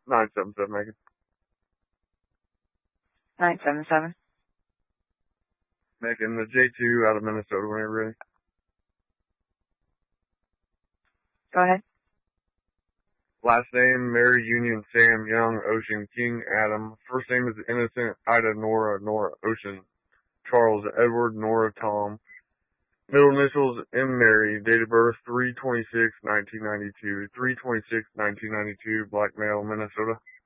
977, Megan. 977. Megan, the J2 out of Minnesota when you're ready. Go ahead. Last name, Mary Union Sam Young Ocean King Adam. First name is Innocent Ida Nora Ocean Charles Edward Nora Tom. Middle initials M Mary. Date of birth 3/26/1992. 3/26/1992. Black male, Minnesota.